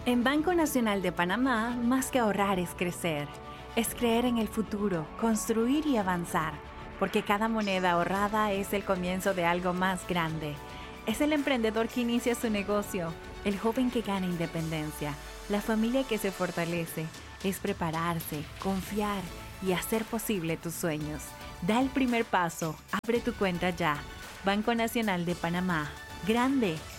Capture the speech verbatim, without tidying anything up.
En Banco Nacional de Panamá, más que ahorrar es crecer. Es creer en el futuro, construir y avanzar, porque cada moneda ahorrada es el comienzo de algo más grande. Es el emprendedor que inicia su negocio, el joven que gana independencia, la familia que se fortalece. Es prepararse, confiar y hacer posible tus sueños. Da el primer paso, abre tu cuenta ya. Banco Nacional de Panamá. Grande